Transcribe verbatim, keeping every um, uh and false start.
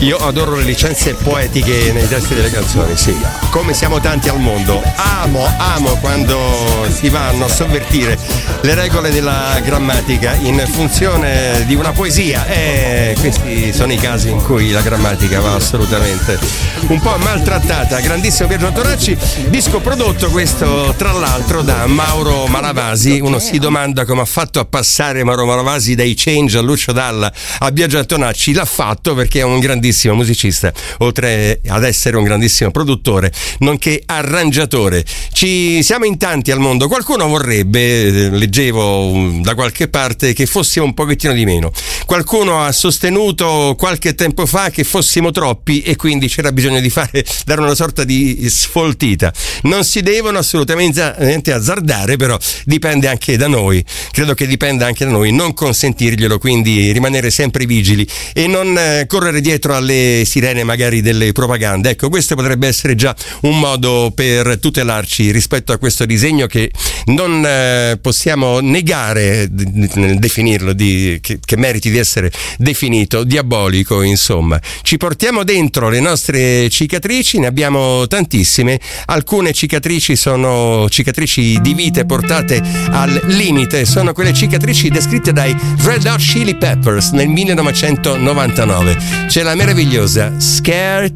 Io adoro le licenze poetiche nei testi delle canzoni, sì. Come siamo tanti al mondo. Amo, amo quando si vanno a sovvertire le regole della grammatica in funzione di una poesia. E questi sono i casi in cui la grammatica va assolutamente un po' maltrattata. Grandissimo Piergiorgio Toracci, disco prodotto questo tra l'altro da Mauro Malavasi. Uno si domanda come ha fatto a passare Mauro Malavasi dai Change a Lucio Dalla a Biagio Antonacci. L'ha fatto perché è un grandissimo musicista, oltre ad essere un grandissimo produttore nonché arrangiatore. Ci siamo in tanti al mondo, qualcuno vorrebbe, leggevo da qualche parte, che fossimo un pochettino di meno, qualcuno ha sostenuto qualche tempo fa che fossimo troppi e quindi c'era bisogno di fare dare una sorta di sfoltita. Non si devono assolutamente azzardare, però dipende anche da noi, credo che dipenda anche da noi non consentirglielo, quindi rimanere sempre vigili e non eh, correre dietro alle sirene magari delle propagande. Ecco, questo potrebbe essere già un modo per tutelarci rispetto a questo disegno che non eh, possiamo negare nel definirlo, di, che, che meriti di essere definito diabolico. Insomma, ci portiamo dentro le nostre cicatrici, ne abbiamo tantissime. Alcune cicatrici sono cicatrici di vite portate al limite, sono quelle cicatrici descritte dai Red Hot Chili Peppers nel millenovecentonovantanove. C'è la meravigliosa Scared